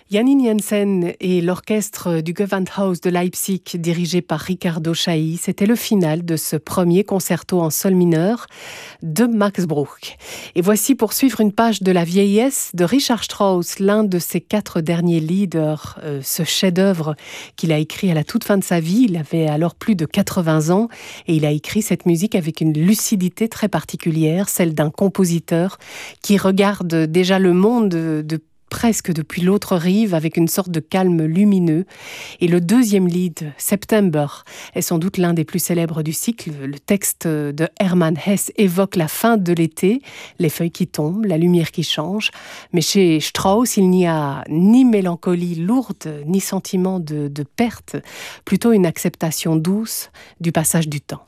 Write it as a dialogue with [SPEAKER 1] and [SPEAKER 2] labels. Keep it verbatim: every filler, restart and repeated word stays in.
[SPEAKER 1] Janine Jensen et l'orchestre du Gewandhaus de Leipzig, dirigé par Riccardo Chailly, c'était le final de ce premier concerto en sol mineur de Max Bruch. Et voici pour suivre une page de la vieillesse de Richard Strauss, l'un de ses quatre derniers leaders, euh, ce chef-d'œuvre qu'il a écrit à la toute fin de sa vie. Il avait alors plus de quatre-vingts ans et il a écrit cette musique avec une lucidité très particulière, celle d'un compositeur qui regarde déjà le monde de, de presque depuis l'autre rive, avec une sorte de calme lumineux. Et le deuxième lead, September, est sans doute l'un des plus célèbres du cycle. Le texte de Hermann Hesse évoque la fin de l'été, les feuilles qui tombent, la lumière qui change. Mais chez Strauss, il n'y a ni mélancolie lourde, ni sentiment de, de perte, plutôt une acceptation douce du passage du temps.